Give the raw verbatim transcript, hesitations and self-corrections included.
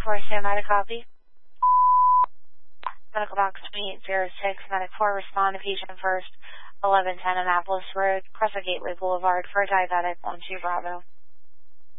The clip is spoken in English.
four, stand by to copy. Medical box twenty-eight oh six, Medic four, respond to patient first, eleven ten Annapolis Road, Crescent Gateway Boulevard for diabetic one two Bravo.